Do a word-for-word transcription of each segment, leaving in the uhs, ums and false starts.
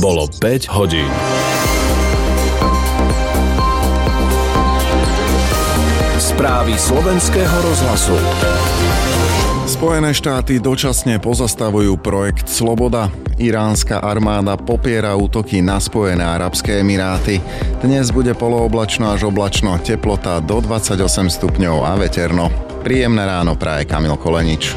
Bolo päť hodín. Správy slovenského rozhlasu. Spojené štáty dočasne pozastavujú projekt Sloboda. Iránska armáda popiera útoky na Spojené arabské emiráty. Dnes bude polooblačno až oblačno, teplota do dvadsaťosem stupňov a veterno. Príjemné ráno praje Kamil Kolenič.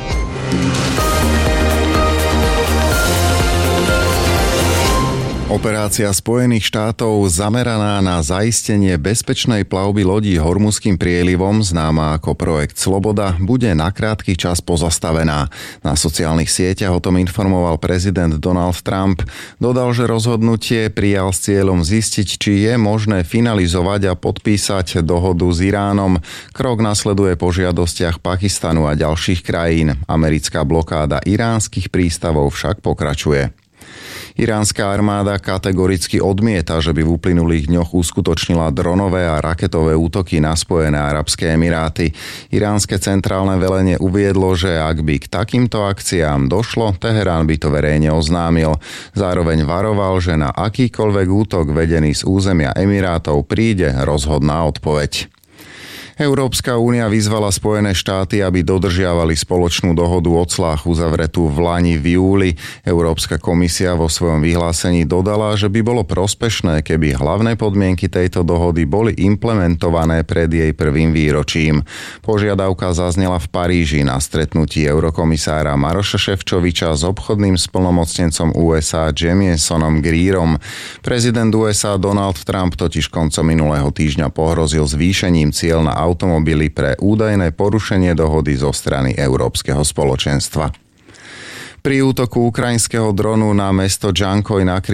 Operácia Spojených štátov zameraná na zaistenie bezpečnej plavby lodí Hormuzským prielivom, známa ako projekt Sloboda, bude na krátky čas pozastavená. Na sociálnych sieťach o tom informoval prezident Donald Trump. Dodal, že rozhodnutie prijal s cieľom zistiť, či je možné finalizovať a podpísať dohodu s Iránom. Krok nasleduje po žiadostiach Pakistanu a ďalších krajín. Americká blokáda iránskych prístavov však pokračuje. Iránska armáda kategoricky odmieta, že by v uplynulých dňoch uskutočnila dronové a raketové útoky na Spojené arabské emiráty. Iránske centrálne velenie uviedlo, že ak by k takýmto akciám došlo, Teherán by to verejne oznámil. Zároveň varoval, že na akýkoľvek útok vedený z územia Emirátov príde rozhodná odpoveď. Európska únia vyzvala Spojené štáty, aby dodržiavali spoločnú dohodu o clách uzavretú v lani v júli. Európska komisia vo svojom vyhlásení dodala, že by bolo prospešné, keby hlavné podmienky tejto dohody boli implementované pred jej prvým výročím. Požiadavka zaznela v Paríži na stretnutí eurokomisára Maroša Šefčoviča s obchodným splnomocnencom ú es á Jamiesonom Greerom. Prezident ú es á Donald Trump totiž koncom minulého týždňa pohrozil zvýšením cieľ na automobily pre údajné porušenie dohody zo strany Európskeho spoločenstva. Pri útoku ukrajinského dronu na mesto Džankoj na